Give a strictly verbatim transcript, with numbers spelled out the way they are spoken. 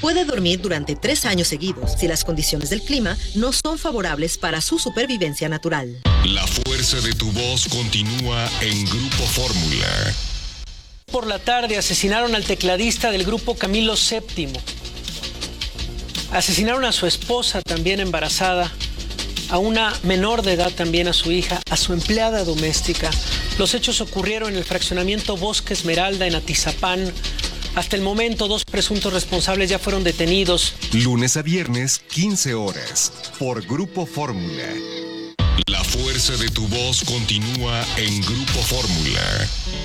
Puede dormir durante tres años seguidos si las condiciones del clima no son favorables para su supervivencia natural. La fuerza de tu voz continúa en Grupo Fórmula. Por la tarde asesinaron al tecladista del grupo Camilo séptimo. Asesinaron a su esposa, también embarazada, a una menor de edad también, a su hija, a su empleada doméstica. Los hechos ocurrieron en el fraccionamiento Bosque Esmeralda en Atizapán. Hasta el momento, dos presuntos responsables ya fueron detenidos. Lunes a viernes, quince horas, por Grupo Fórmula. La fuerza de tu voz continúa en Grupo Fórmula.